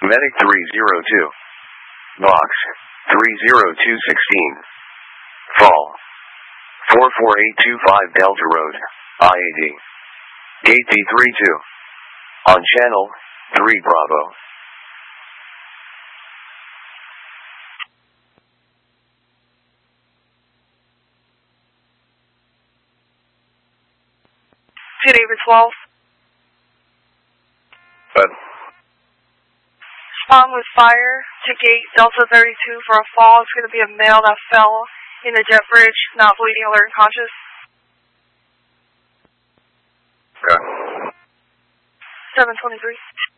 Medic 302. Box 30216. Fall 44825 Delta Road, I-80. Gate D32. On channel 3 Bravo. David 12. Good. Respond with fire to gate Delta 32 for a fall. It's going to be a male that fell in the jet bridge, not bleeding, alert, and conscious. Okay. 723.